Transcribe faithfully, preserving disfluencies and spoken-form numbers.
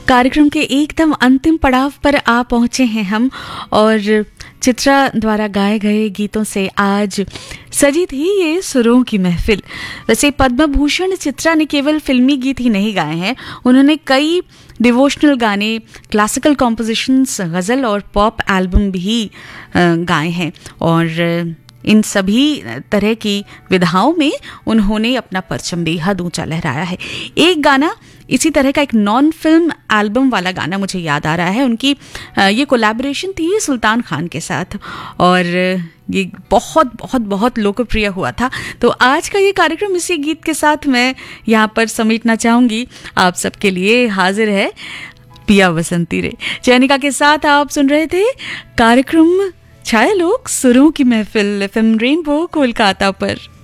कार्यक्रम के एकदम अंतिम पड़ाव पर आ पहुंचे हैं हम और चित्रा द्वारा गाए गए गीतों से आज सजी थी ये सुरों की महफिल। वैसे पद्म भूषण चित्रा ने केवल फिल्मी गीत ही नहीं गाए हैं, उन्होंने कई डिवोशनल गाने, क्लासिकल कॉम्पोजिशंस, गज़ल और पॉप एल्बम भी गाए हैं और इन सभी तरह की विधाओं में उन्होंने अपना परचम बेहद ऊंचा लहराया है। एक गाना इसी तरह का, एक नॉन फिल्म एल्बम वाला गाना मुझे याद आ रहा है, उनकी ये कोलैबोरेशन थी सुल्तान खान के साथ और ये बहुत बहुत बहुत लोकप्रिय हुआ था। तो आज का ये कार्यक्रम इसी गीत के साथ मैं यहाँ पर समेटना चाहूँगी। आप सबके लिए हाजिर है पिया बसंती रे चैनिका के साथ। आप सुन रहे थे कार्यक्रम छाया लोक सुरों की महफिल एफएम रेनबो कोलकाता पर।